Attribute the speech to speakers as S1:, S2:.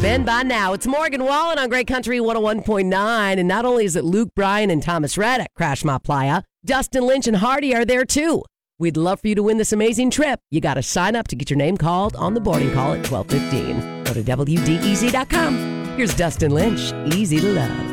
S1: been by now. It's Morgan Wallen on Great Country 101.9. And not only is it Luke Bryan and Thomas Rhett at Crash My Playa, Dustin Lynch and Hardy are there too. We'd love for you to win this amazing trip. You got to sign up to get your name called on the boarding call at 12:15. Go to WDEZ.com. Here's Dustin Lynch, Easy to Love.